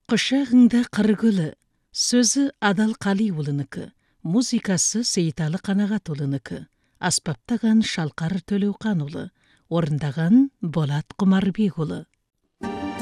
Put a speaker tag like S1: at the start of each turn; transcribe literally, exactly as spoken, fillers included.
S1: Құшағыңда қыргүлі, сөзі Адал Қалиұлынікі, музыкасы Сейіталы Қанағатұлынікі, аспаптаған Шалқар Төлеуқанұлы, орындаған Болат Құмарбекұлы.